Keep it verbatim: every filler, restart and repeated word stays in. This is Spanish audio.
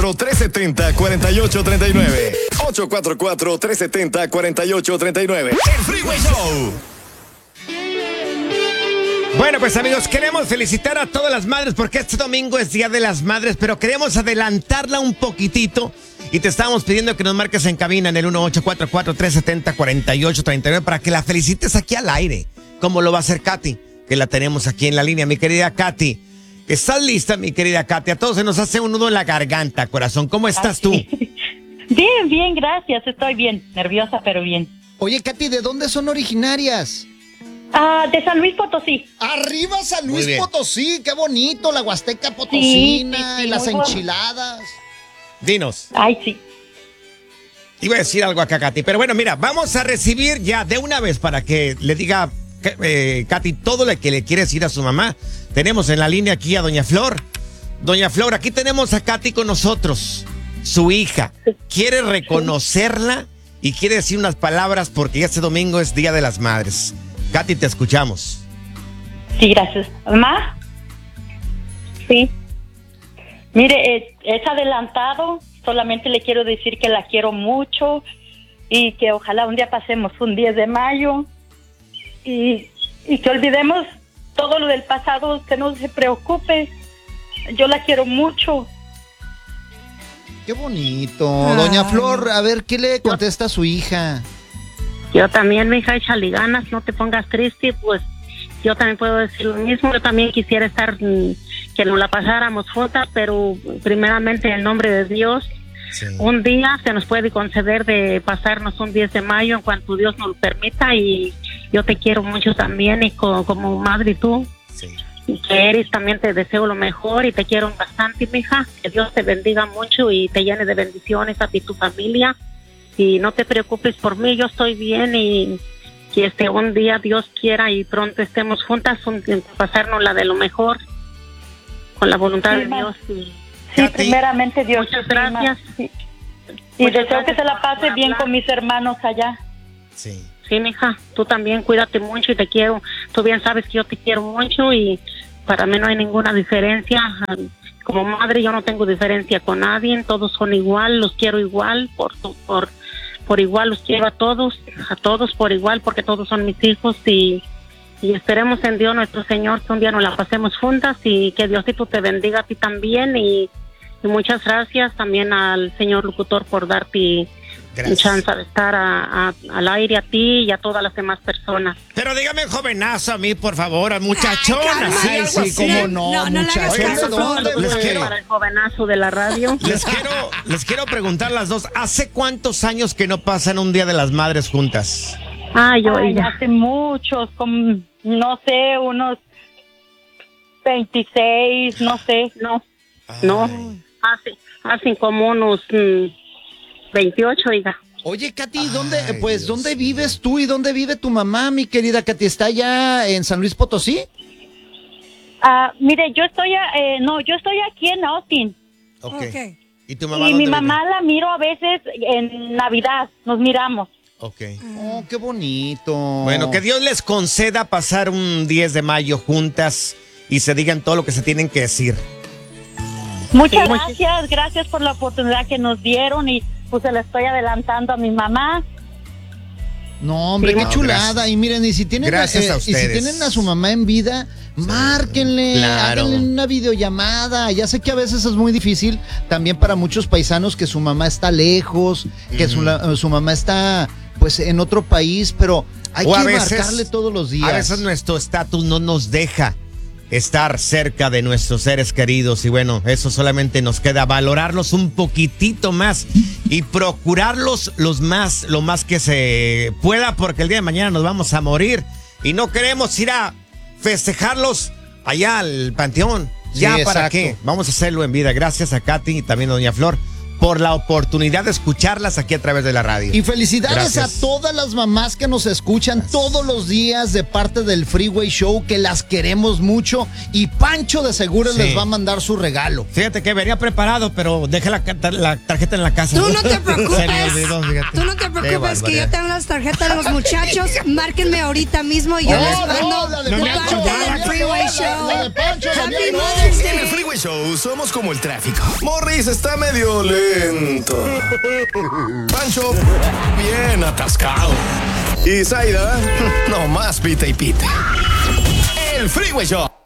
tres setenta, cuarenta y ocho treinta y nueve. ocho cuatro cuatro, tres setenta, cuarenta y ocho treinta y nueve. El Freeway Show. Bueno, pues amigos, queremos felicitar a todas las madres porque este domingo es Día de las Madres, pero queremos adelantarla un poquitito y te estamos pidiendo que nos marques en cabina en el uno ocho cuatro cuatro, tres setenta, cuarenta y ocho treinta y nueve para que la felicites aquí al aire, como lo va a hacer Katy, que la tenemos aquí en la línea. Mi querida Katy, ¿estás lista, mi querida Katy? A todos se nos hace un nudo en la garganta, corazón. ¿Cómo estás tú? Bien, bien, gracias. Estoy bien. Nerviosa, pero bien. Oye, Katy, ¿de dónde son originarias? Ah, de San Luis Potosí. Arriba San Luis Potosí, qué bonito, la Huasteca Potosina, sí, sí, sí, las muy enchiladas. Bueno. Dinos. Ay, sí. Iba a decir algo acá, Katy, pero bueno, mira, vamos a recibir ya de una vez para que le diga, eh, Katy, todo lo que le quiere decir a su mamá. Tenemos en la línea aquí a Doña Flor. Doña Flor, aquí tenemos a Katy con nosotros, su hija. Quiere reconocerla y quiere decir unas palabras porque este domingo es Día de las Madres. Katy, te escuchamos. Sí, gracias. ¿Mamá? Sí. Mire, es, es adelantado. Solamente le quiero decir que la quiero mucho y que ojalá un día pasemos un diez de mayo y, y que olvidemos todo lo del pasado, que no se preocupe. Yo la quiero mucho. Qué bonito. Ay. Doña Flor, a ver, ¿qué le contesta a su hija? Yo también, mi hija, échale ganas, no te pongas triste, pues yo también puedo decir lo mismo. Yo también quisiera estar, que nos la pasáramos juntas, pero primeramente en el nombre de Dios, sí. Un día se nos puede conceder de pasarnos un diez de mayo en cuanto Dios nos lo permita, y yo te quiero mucho también, y como, como madre tú, sí. Y que eres, también te deseo lo mejor y te quiero bastante, mi hija, que Dios te bendiga mucho y te llene de bendiciones a ti y tu familia. Y no te preocupes por mí, yo estoy bien, y que este un día Dios quiera y pronto estemos juntas, un, pasarnos la de lo mejor, con la voluntad sí, de Dios. Y, sí, Katy, primeramente Dios. Muchas gracias. Sí. Y muchas deseo gracias que se la pase bien con mis hermanos allá. Sí. Sí, mija, tú también cuídate mucho y te quiero. Tú bien sabes que yo te quiero mucho y para mí no hay ninguna diferencia. Como madre yo no tengo diferencia con nadie, todos son igual, los quiero igual, por por por igual los quiero a todos, a todos por igual, porque todos son mis hijos, y, y esperemos en Dios nuestro Señor que un día nos la pasemos juntas y que Diosito te bendiga a ti también, y, y muchas gracias también al señor locutor por darte un chance de estar a, a, al aire, a ti y a todas las demás personas. Pero dígame jovenazo a mí, por favor, muchachona. Ay, sí, sí, cómo no, no, no muchachona. ¿Dónde les quiero para el jovenazo de la radio? Les quiero, les quiero preguntar las dos, ¿hace cuántos años que no pasan un Día de las Madres juntas? Ay, yo Ay, hace muchos, como, no sé, unos veintiséis, no sé, no, Ay. no, hace, hace como unos mm, veintiocho, hija. Oye, Katy, ¿dónde, Ay, pues, Dios ¿dónde vives tú y dónde vive tu mamá, mi querida Katy? ¿Está allá en San Luis Potosí? Ah, uh, mire, yo estoy, eh, no, yo estoy aquí en Austin. Okay. ok. ¿Y tu mamá Y dónde mi mamá vive? la miro a veces en Navidad, nos miramos. Ok. Oh, qué bonito. Bueno, que Dios les conceda pasar un diez de mayo juntas y se digan todo lo que se tienen que decir. Muchas gracias, gracias por la oportunidad que nos dieron, y pues se la estoy adelantando a mi mamá. No, hombre, sí, qué no, chulada. Gracias. Y miren, y si tienen gracias eh, a ustedes. Y si tienen a su mamá en vida, sí, márquenle, claro. Háganle una videollamada. Ya sé que a veces es muy difícil también para muchos paisanos que su mamá está lejos, mm. que su, la, su mamá está pues en otro país, pero hay o que veces, marcarle todos los días. A veces nuestro estatus no nos deja estar cerca de nuestros seres queridos, y bueno, eso solamente nos queda valorarlos un poquitito más y procurarlos los más, lo más que se pueda, porque el día de mañana nos vamos a morir y no queremos ir a festejarlos allá al panteón. Ya, sí, ¿para qué? Vamos a hacerlo en vida. Gracias a Katy y también a Doña Flor por la oportunidad de escucharlas aquí a través de la radio. Y felicidades Gracias. a todas las mamás que nos escuchan todos los días de parte del Freeway Show, que las queremos mucho. Y Pancho de seguro Sí. les va a mandar su regalo. Fíjate que venía preparado, pero dejé la, tar- la tarjeta en la casa. Tú no te preocupes. Se me olvidó, fíjate. Tú no te Qué preocupes que barbaridad. yo tengo las tarjetas de los muchachos. Márquenme ahorita mismo y yo Oh, les no, mando la de No me parte acordaba, del la- Freeway la- Show. la de Pancho, la Happy de- Mother's En el Day. Freeway Show somos como el tráfico. Morris está medio lento. Pancho, bien atascado. Y Zaida, no más pita y pita. El Freeway Show.